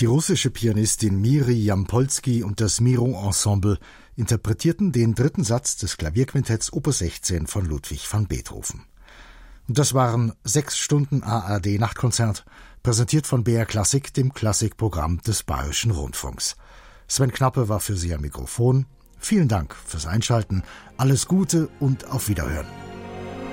Die russische Pianistin Miri Jampolsky und das Miro Ensemble interpretierten den dritten Satz des Klavierquintetts Opus 16 von Ludwig van Beethoven. Und das waren 6 Stunden ARD-Nachtkonzert, präsentiert von BR Klassik, dem Klassikprogramm des Bayerischen Rundfunks. Sven Knappe war für Sie am Mikrofon. Vielen Dank fürs Einschalten, alles Gute und auf Wiederhören.